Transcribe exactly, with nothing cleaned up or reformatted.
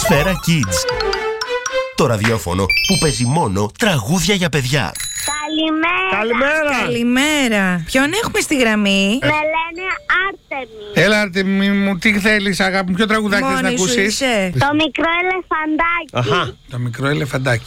Σφαίρα Kids. Το ραδιόφωνο που παίζει μόνο τραγούδια για παιδιά. Καλημέρα. Καλημέρα. Καλημέρα. Ποιον έχουμε στη γραμμή? Με λένε Άρτεμι. Έλα, Άρτεμι μου, τι θέλεις, αγάπη μου, ποιο τραγουδάκι θες να Μόνη σου ακούσεις? είσαι? Το μικρό ελεφαντάκι. Αχα. Το μικρό ελεφαντάκι.